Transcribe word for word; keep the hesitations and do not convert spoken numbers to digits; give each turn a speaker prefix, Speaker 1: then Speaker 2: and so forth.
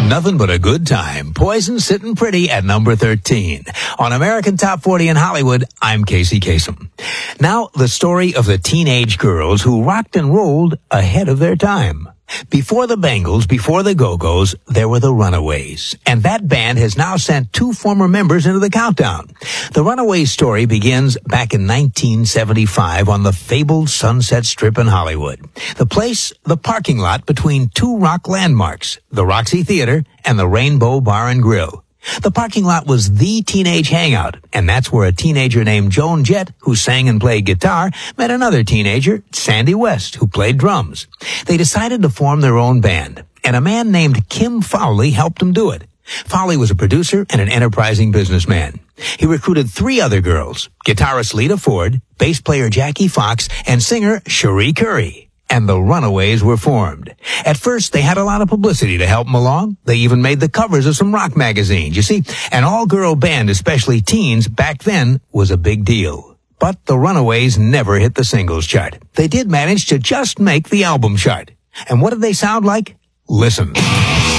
Speaker 1: Nothing but a good time. Poison sitting pretty at number thirteen. On American Top forty in Hollywood, I'm Casey Kasem. Now, the story of the teenage girls who rocked and rolled ahead of their time. Before the Bangles, before the Go-Go's, there were the Runaways. And that band has now sent two former members into the countdown. The Runaways story begins back in nineteen seventy-five on the fabled Sunset Strip in Hollywood. The place, the parking lot between two rock landmarks, the Roxy Theater and the Rainbow Bar and Grill. The parking lot was the teenage hangout, and that's where a teenager named Joan Jett, who sang and played guitar, met another teenager, Sandy West, who played drums. They decided to form their own band, and a man named Kim Fowley helped them do it. Fowley was a producer and an enterprising businessman. He recruited three other girls, guitarist Lita Ford, bass player Jackie Fox, and singer Cherie Currie. And the Runaways were formed. At first, they had a lot of publicity to help them along. They even made the covers of some rock magazines. You see, an all-girl band, especially teens, back then was a big deal. But the Runaways never hit the singles chart. They did manage to just make the album chart. And what did they sound like? Listen.